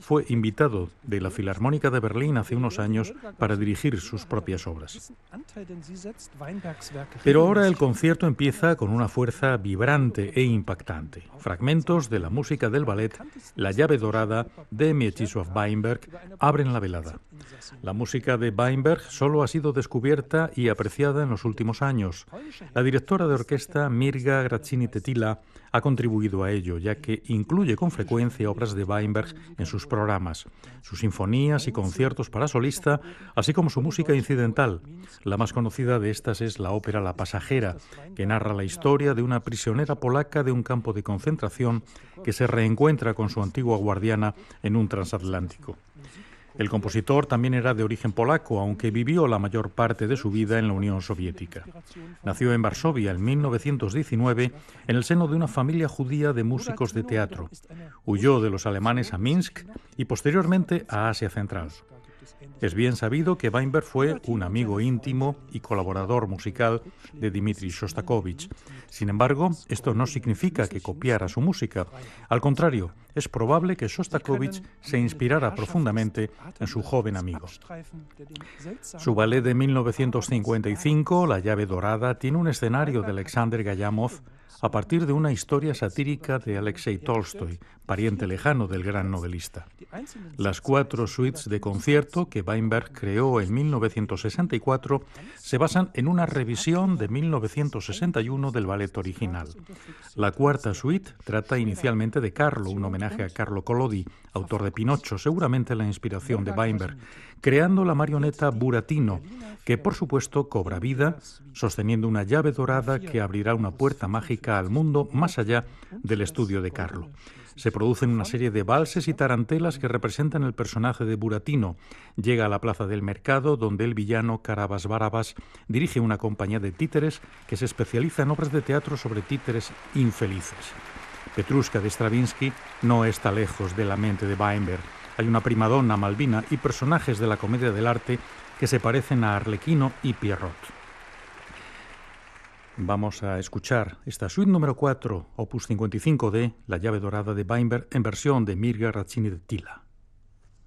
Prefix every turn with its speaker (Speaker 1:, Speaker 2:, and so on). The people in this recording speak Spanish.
Speaker 1: fue invitado de la Filarmónica de Berlín hace unos años para dirigir sus propias obras. Pero ahora el concierto empieza con una fuerza vibrante e impactante. Fragmentos de la música del ballet La llave dorada de Mieczysław Weinberg abren la velada. La música de Weinberg solo ha sido descubierta y apreciada en los últimos años. La directora de orquesta Mirga Graczyni-Tetyla ha contribuido a ello, ya que incluye con frecuencia obras de Weinberg en sus programas, sus sinfonías y conciertos para solista, así como su música incidental. La más conocida de estas es la ópera La pasajera, que narra la historia de una prisionera polaca de un campo de concentración que se reencuentra con su antigua guardiana en un transatlántico. El compositor también era de origen polaco, aunque vivió la mayor parte de su vida en la Unión Soviética. Nació en Varsovia en 1919 en el seno de una familia judía de músicos de teatro. Huyó de los alemanes a Minsk y posteriormente a Asia Central. Es bien sabido que Weinberg fue un amigo íntimo y colaborador musical de Dmitri Shostakovich. Sin embargo, esto no significa que copiara su música. Al contrario, es probable que Shostakovich se inspirara profundamente en su joven amigo. Su ballet de 1955, La llave dorada, tiene un escenario de Alexander Gayamov a partir de una historia satírica de Alexei Tolstoy, pariente lejano del gran novelista. Las 4 suites de concierto que Weinberg creó en 1964 se basan en una revisión de 1961 del ballet original. La 4ª suite trata inicialmente de Carlo, un homenaje a Carlo Collodi, autor de Pinocho, seguramente la inspiración de Weinberg, creando la marioneta Buratino, que por supuesto cobra vida, sosteniendo una llave dorada que abrirá una puerta mágica al mundo más allá del estudio de Carlo. Se producen una serie de valses y tarantelas que representan el personaje de Buratino. Llega a la plaza del mercado, donde el villano Carabas Barabas dirige una compañía de títeres que se especializa en obras de teatro sobre títeres infelices. Petrushka de Stravinsky no está lejos de la mente de Weinberg. Hay una primadonna, Malvina y personajes de la comedia del arte que se parecen a Arlequino y Pierrot. Vamos a escuchar esta suite número 4, opus 55 de La llave dorada de Weinberg en versión de Mirga Graczyni-Tetyla.